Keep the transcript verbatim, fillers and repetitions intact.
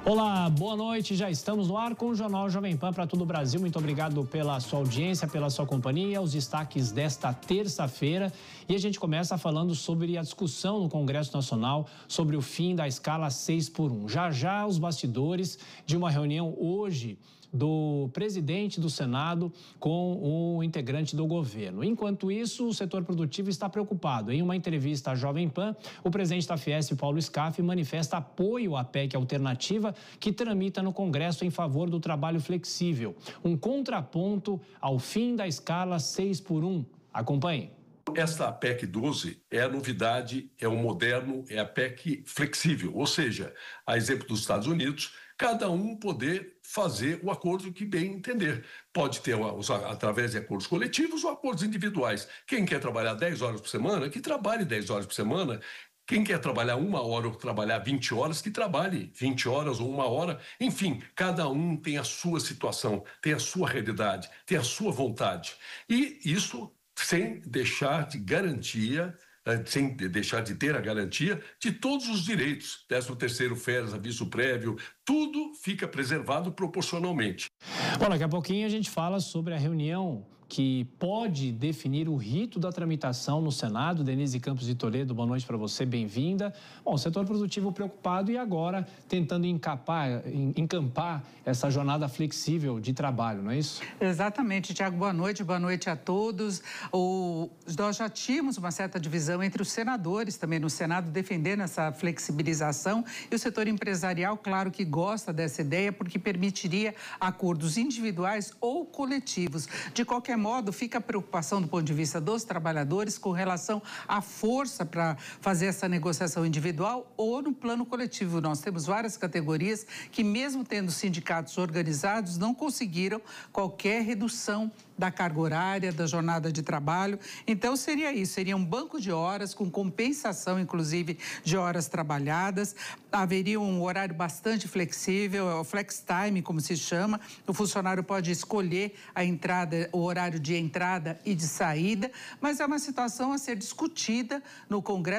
Olá, boa noite. Já estamos no ar com o Jornal Jovem Pan para todo o Brasil. Muito obrigado pela sua audiência, pela sua companhia. Os destaques desta terça-feira. E a gente começa falando sobre a discussão no Congresso Nacional sobre o fim da escala seis por um. Já já os bastidores de uma reunião hoje do presidente do Senado com o integrante do governo. Enquanto isso, o setor produtivo está preocupado. Em uma entrevista à Jovem Pan, o presidente da Fiesp, Paulo Scaff, manifesta apoio à P E C alternativa que tramita no Congresso em favor do trabalho flexível, um contraponto ao fim da escala seis por um. Acompanhe. Esta P E C doze é a novidade, é o moderno, é a P E C flexível, ou seja, a exemplo dos Estados Unidos, cada um poder fazer o acordo que bem entender. Pode ter, através de acordos coletivos ou acordos individuais. Quem quer trabalhar dez horas por semana, que trabalhe dez horas por semana. Quem quer trabalhar uma hora ou trabalhar vinte horas, que trabalhe vinte horas ou uma hora. Enfim, cada um tem a sua situação, tem a sua realidade, tem a sua vontade. E isso sem deixar de garantia, sem deixar de ter a garantia de todos os direitos. décimo terceiro, férias, aviso prévio, tudo fica preservado proporcionalmente. Bom, daqui a pouquinho a gente fala sobre a reunião que pode definir o rito da tramitação no Senado. Denise Campos de Toledo, boa noite para você, bem-vinda. Bom, setor produtivo preocupado e agora tentando encapar, encampar essa jornada flexível de trabalho, não é isso? Exatamente, Tiago, boa noite, boa noite a todos. O, nós já tínhamos uma certa divisão entre os senadores também no Senado defendendo essa flexibilização e o setor empresarial, claro que gosta dessa ideia porque permitiria acordos individuais ou coletivos. De qualquer modo, fica a preocupação do ponto de vista dos trabalhadores com relação à força para fazer essa negociação individual ou no plano coletivo. Nós temos várias categorias que, mesmo tendo sindicatos organizados, não conseguiram qualquer redução da carga horária, da jornada de trabalho. Então, seria isso, seria um banco de horas com compensação, inclusive, de horas trabalhadas. Haveria um horário bastante flexível, o flex time, como se chama. O funcionário pode escolher a entrada, o horário de entrada e de saída, mas é uma situação a ser discutida no Congresso.